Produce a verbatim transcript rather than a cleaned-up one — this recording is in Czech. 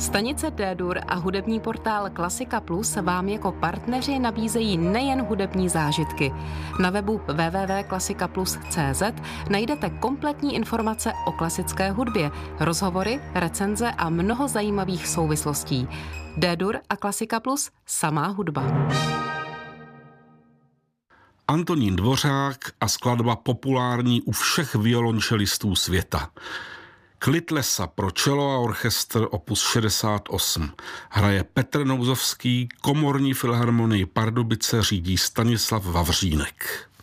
Stanice D-Dur a hudební portál Klasika Plus vám jako partneři nabízejí nejen hudební zážitky. Na webu w w w tečka klasika plus tečka c z najdete kompletní informace o klasické hudbě, rozhovory, recenze a mnoho zajímavých souvislostí. D-Dur a Klasika Plus, samá hudba. Antonín Dvořák a skladba populární u všech violončelistů světa. Klid lesa pro čelo a orchestr opus šedesát osm. Hraje Petr Nouzovský, Komorní filharmonii Pardubice řídí Stanislav Vavřínek.